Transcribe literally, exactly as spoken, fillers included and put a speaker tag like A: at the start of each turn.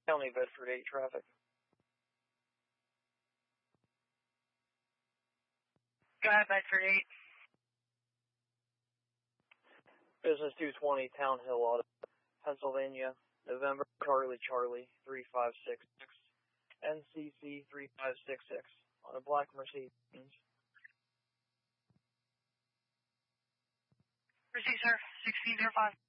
A: County Bedford eight traffic.
B: Go ahead, Bedford eight.
A: Business two twenty, Town Hill Auto, Pennsylvania, November Charlie Charlie three five six six, N C C three five six six, on a black Mercedes.
B: Receive, sir. sixteen oh five.